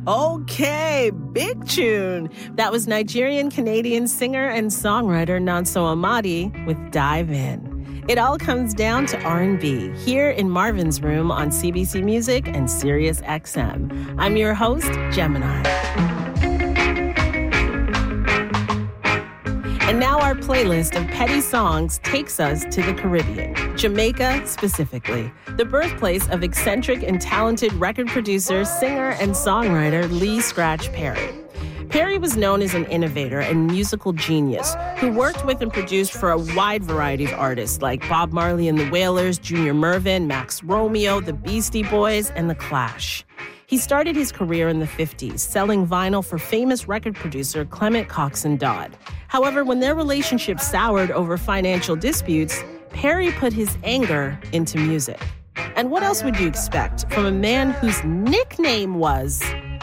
Okay, big tune. That was Nigerian-Canadian singer and songwriter Nonso Amadi with Dive In. It all comes down to R&B here in Marvin's Room on CBC Music and Sirius XM. I'm your host, Gemini. And now our playlist of petty songs takes us to the Caribbean, Jamaica specifically, the birthplace of eccentric and talented record producer, singer, and songwriter Lee Scratch Perry. Perry was known as an innovator and musical genius who worked with and produced for a wide variety of artists like Bob Marley and the Wailers, Junior Murvin, Max Romeo, the Beastie Boys, and The Clash. He started his career in the 50s, selling vinyl for famous record producer Clement Coxsone Dodd. However, when their relationship soured over financial disputes, Perry put his anger into music. And what else would you expect from a man whose nickname was